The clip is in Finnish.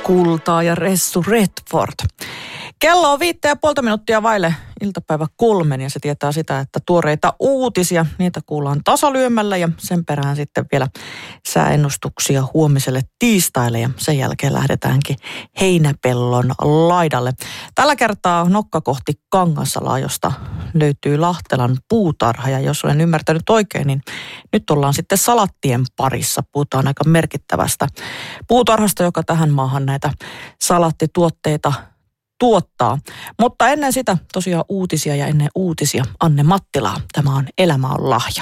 Kultaa ja Ressu Redford. Kello on 5,5 minuuttia vaille iltapäivä 3 ja se tietää sitä, että tuoreita uutisia, niitä kuullaan tasalyömällä ja sen perään sitten vielä sääennustuksia huomiselle tiistaille ja sen jälkeen lähdetäänkin heinäpellon laidalle. Tällä kertaa nokka kohti Kangasalaa, josta löytyy Lahtelan puutarha ja jos olen ymmärtänyt oikein, niin nyt ollaan sitten salattien parissa. Puhutaan aika merkittävästä puutarhasta, joka tähän maahan näitä salattituotteita tuottaa. Mutta ennen sitä tosiaan uutisia ja ennen uutisia Anne Mattilaa. Tämä on Elämä on lahja.